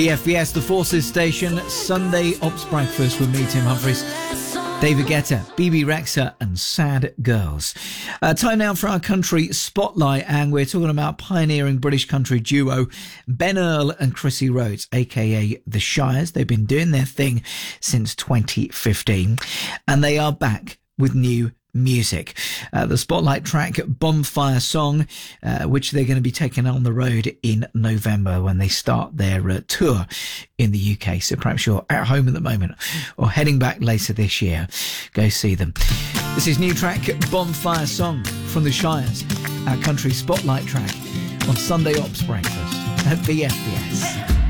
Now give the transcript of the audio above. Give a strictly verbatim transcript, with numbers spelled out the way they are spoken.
B F B S, the Forces Station, Sunday Ops Breakfast with me, Tim Humphries, David Guetta, B B Rexha and Sad Girls. Uh, time now for our country spotlight, and we're talking about pioneering British country duo Ben Earl and Chrissy Rhodes, aka The Shires. They've been doing their thing since twenty fifteen, and they are back with new music. Uh, the spotlight track Bonfire Song, uh, which they're going to be taking on the road in November when they start their uh, tour in the U K. So perhaps you're at home at the moment or heading back later this year. Go see them. This is new track Bonfire Song from The Shires, our country spotlight track on Sunday Ops Breakfast at B F B S.